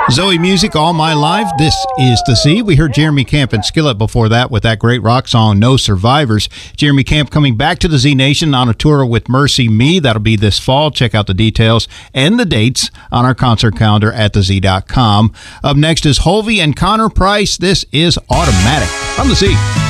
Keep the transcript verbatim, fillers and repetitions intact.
Zoe Music, All My Life. This is The Z. We heard Jeremy Camp and Skillet before that with that great rock song, No Survivors. Jeremy Camp coming back to the Z Nation on a tour with Mercy Me. That'll be this fall. Check out the details and the dates on our concert calendar at the z dot com. Up next is Holvey and Connor Price. This is Automatic on The Z.